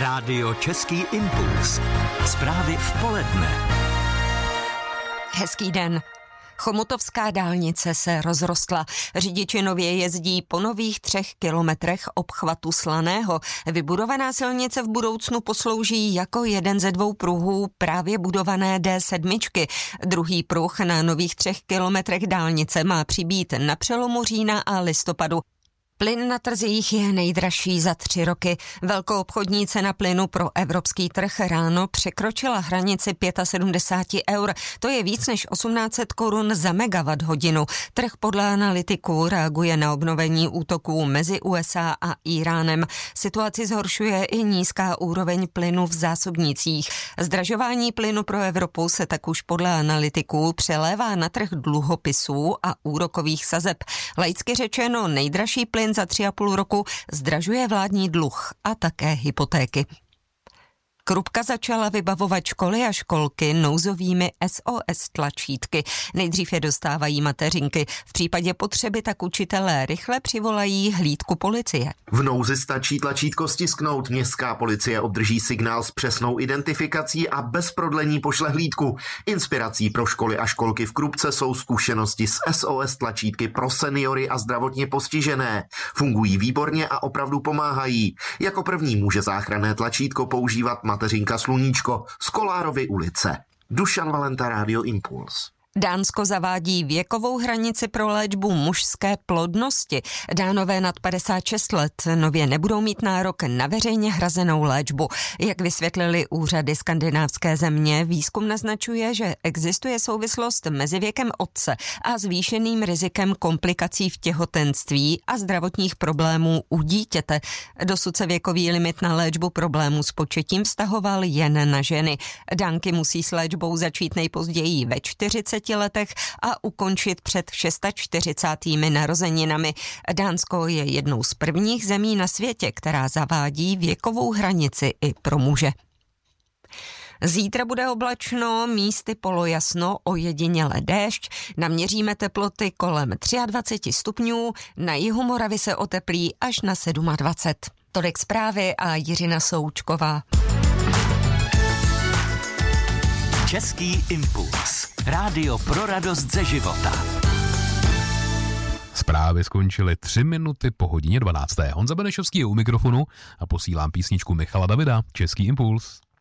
Rádio Český impuls. Zprávy v poledne. Hezký den. Chomutovská dálnice se rozrostla. Řidiči nově jezdí po nových 3 kilometrech obchvatu Slaného. Vybudovaná silnice v budoucnu poslouží jako jeden ze 2 pruhů právě budované D7. Druhý pruh na nových 3 kilometrech dálnice má přibýt na přelomu října a listopadu. Plyn na trzích je nejdražší za 3 roky. Velkoobchodní cena plynu pro evropský trh ráno překročila hranici 75 eur. To je víc než 1800 korun za megawatt hodinu. Trh podle analytiků reaguje na obnovení útoků mezi USA a Íránem. Situaci zhoršuje i nízká úroveň plynu v zásobnících. Zdražování plynu pro Evropu se tak už podle analytiků přelévá na trh dluhopisů a úrokových sazeb. Laicky řečeno, nejdražší plyn za 3,5 roku zdražuje vládní dluh a také hypotéky. Krupka začala vybavovat školy a školky nouzovými SOS tlačítky. Nejdřív je dostávají mateřinky. V případě potřeby tak učitelé rychle přivolají hlídku policie. V nouzi stačí tlačítko stisknout. Městská policie obdrží signál s přesnou identifikací a bez prodlení pošle hlídku. Inspirací pro školy a školky v Krupce jsou zkušenosti s SOS tlačítky pro seniory a zdravotně postižené. Fungují výborně a opravdu pomáhají. Jako první může záchranné tlačítko používat mateřinka Sluníčko z Kolárovy ulice. Dušan Valenta, Rádio Impuls. Dánsko zavádí věkovou hranici pro léčbu mužské plodnosti. Dánové nad 56 let nově nebudou mít nárok na veřejně hrazenou léčbu. Jak vysvětlili úřady skandinávské země, výzkum naznačuje, že existuje souvislost mezi věkem otce a zvýšeným rizikem komplikací v těhotenství a zdravotních problémů u dítěte. Dosud se věkový limit na léčbu problémů s početím vztahoval jen na ženy. Dánky musí s léčbou začít nejpozději ve 40 letech a ukončit před 46. narozeninami. Dánsko je jednou z prvních zemí na světě, která zavádí věkovou hranici i pro muže. Zítra bude oblačno, místy polojasno, ojediněle déšť, naměříme teploty kolem 23 stupňů, na jihu Moravy se oteplí až na 27. Tolik zprávy a Jiřina Součková. Český impuls. Rádio pro radost ze života. Zprávy skončily 3 minuty po hodině 12. Honza Benešovský je u mikrofonu a posílám písničku Michala Davida, Český impuls.